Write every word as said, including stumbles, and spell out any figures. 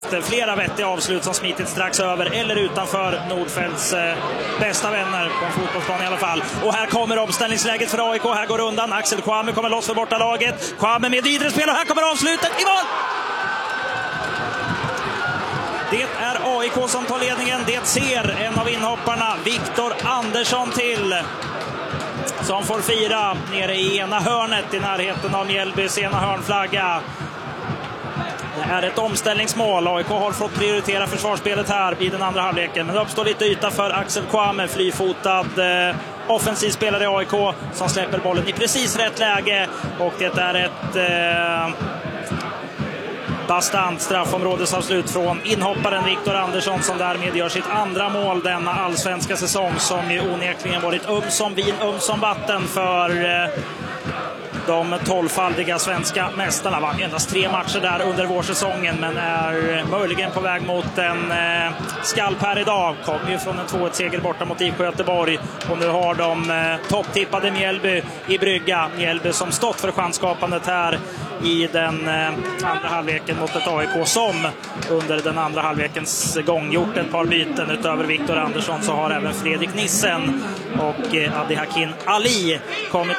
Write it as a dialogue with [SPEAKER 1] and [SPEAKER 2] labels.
[SPEAKER 1] Flera vettiga avslut som smitit strax över eller utanför Nordfeldts eh, bästa vänner på en fotbollsplan i alla fall. Och här kommer omställningsläget för A I K. Här går undan. Axel Kwame kommer loss för borta laget. Kwame med vidare spel och här kommer avslutet i mål! Det är A I K som tar ledningen. Det ser en av inhopparna, Viktor Andersson, till. Som får fira nere i ena hörnet i närheten av Mjällbys ena hörnflagga. Det är ett omställningsmål. A I K har fått prioritera försvarsspelet här i den andra halvleken. Men det uppstår lite yta för Axel Kwame, flyfotad eh, offensiv spelare i A I K som släpper bollen i precis rätt läge. Och det är ett eh, bastant straffområdesavslut från inhopparen Viktor Andersson, som därmed gör sitt andra mål denna allsvenska säsong, som ju onekligen varit um som vin, um som vatten för eh, de tolvfaldiga svenska mästarna. Var endast tre matcher där under vårsäsongen, men är möjligen på väg mot en eh, skalp här idag. Kommer ju från en två ett seger borta mot I F K Göteborg, och nu har de eh, topptippade Mjällby i brygga. Mjällby som stått för chansskapandet här i den eh, andra halvleken mot ett A I K som under den andra halvlekens gång gjort ett par byten. Utöver Viktor Andersson så har även Fredrik Nissen och eh, Adi Hakin Ali kommit